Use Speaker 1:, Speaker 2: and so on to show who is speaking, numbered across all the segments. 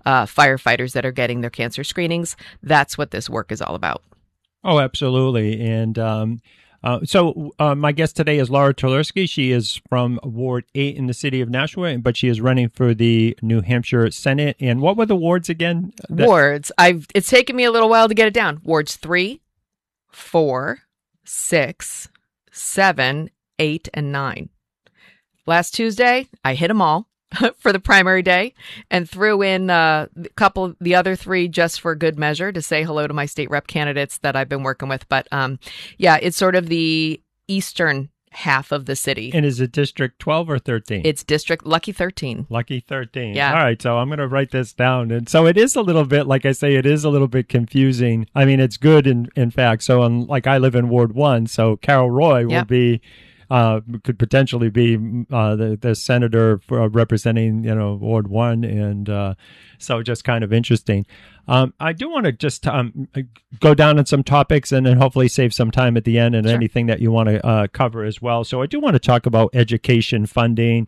Speaker 1: firefighters that are getting their cancer screenings. That's what this work is all about.
Speaker 2: Oh, absolutely. And so my guest today is Laura Tulerski. She is from Ward 8 in the city of Nashua, but she is running for the New Hampshire Senate. And what were the wards again?
Speaker 1: Wards. It's taken me a little while to get it down. Wards 3, 4, 6, 7, 8, and 9. Last Tuesday, I hit them all for the primary day and threw in a couple of the other 3 just for good measure to say hello to my state rep candidates that I've been working with. But yeah, it's sort of the eastern half of the city.
Speaker 2: And is it District 12 or 13?
Speaker 1: It's District Lucky 13.
Speaker 2: Lucky 13.
Speaker 1: Yeah.
Speaker 2: All right. So I'm going to write this down. And so it is a little bit, like I say, it is a little bit confusing. I mean, it's good in fact. So like I live in Ward 1, so Carol Roy will be could potentially be the senator for, representing, Ward 1. And so just kind of interesting. I do want to just go down on some topics and then hopefully save some time at the end and anything that you want to cover as well. So I do want to talk about education funding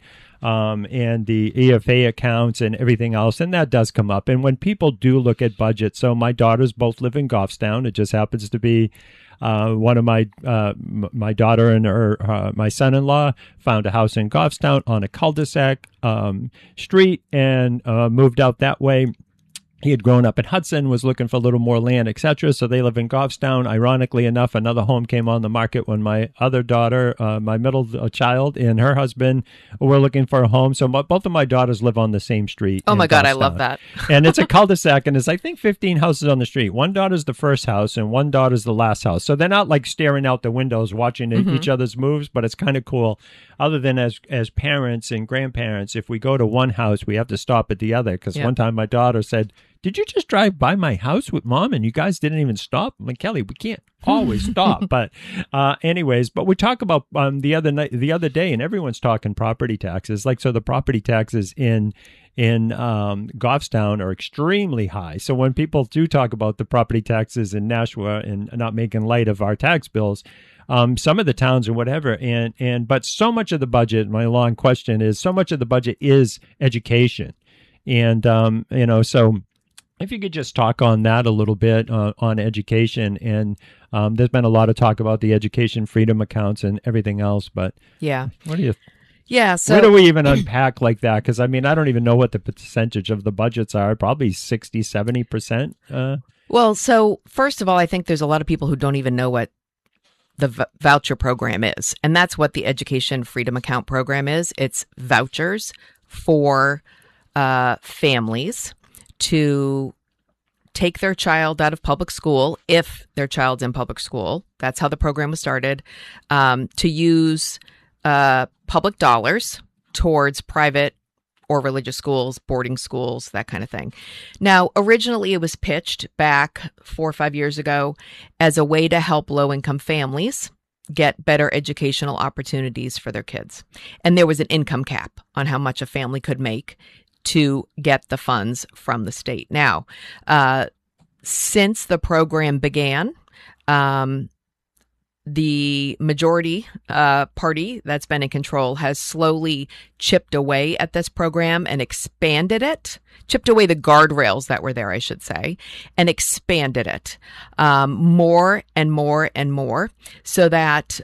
Speaker 2: and the EFA accounts and everything else. And that does come up. And when people do look at budgets, so my daughters both live in Goffstown. It just happens to be one of my daughter and my son-in-law found a house in Goffstown on a cul-de-sac street and moved out that way. He had grown up in Hudson, was looking for a little more land, etc. So they live in Goffstown. Ironically enough, another home came on the market when my other daughter, my middle child, and her husband were looking for a home. So both of my daughters live on the same street.
Speaker 1: Oh my God, I love that.
Speaker 2: And it's a cul-de-sac, and there's, I think, 15 houses on the street. One daughter's the first house, and one daughter's the last house. So they're not like staring out the windows watching each other's moves, but it's kind of cool. Other than as parents and grandparents, if we go to one house, we have to stop at the other. Because one time my daughter said, "Did you just drive by my house with Mom and you guys didn't even stop?" I'm like, "Kelly, we can't always stop." But anyways, but we talk about the other day, and everyone's talking property taxes. Like, so the property taxes in Goffstown are extremely high. So when people do talk about the property taxes in Nashua and not making light of our tax bills, some of the towns or whatever, but so much of the budget, my long question is, so much of the budget is education. And, so if you could just talk on that a little bit on education. And there's been a lot of talk about the education freedom accounts and everything else, but what do you
Speaker 1: so
Speaker 2: where do we even unpack like that? Because, I mean, I don't even know what the percentage of the budgets are, probably 60, 70%.
Speaker 1: Well, so first of all, I think there's a lot of people who don't even know what the voucher program is. And that's what the Education Freedom Account program is. It's vouchers for families to take their child out of public school, if their child's in public school. That's how the program was started, to use public dollars towards private or religious schools, boarding schools, that kind of thing. Now, originally it was pitched back 4 or 5 years ago as a way to help low-income families get better educational opportunities for their kids. And there was an income cap on how much a family could make to get the funds from the state. Now, since the program began, the majority party that's been in control has slowly chipped away at this program and expanded it, chipped away the guardrails that were there, I should say, and expanded it more and more and more, so that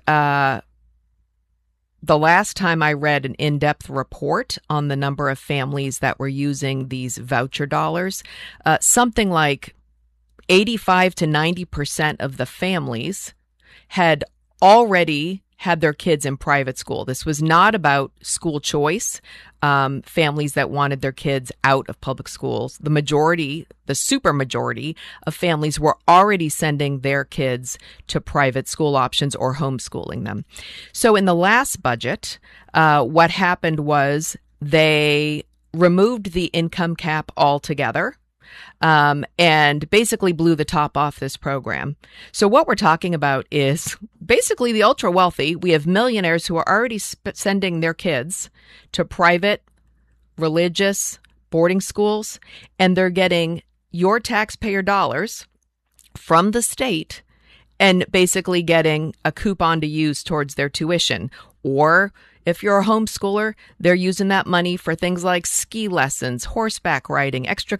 Speaker 1: the last time I read an in-depth report on the number of families that were using these voucher dollars, something like 85 to 90% of the families had already had their kids in private school. This was not about school choice, families that wanted their kids out of public schools. The majority, the super majority of families were already sending their kids to private school options or homeschooling them. So in the last budget, what happened was they removed the income cap altogether. And basically blew the top off this program. So what we're talking about is basically the ultra wealthy. We have millionaires who are already sending their kids to private, religious boarding schools, and they're getting your taxpayer dollars from the state and basically getting a coupon to use towards their tuition. Or if you're a homeschooler, they're using that money for things like ski lessons, horseback riding,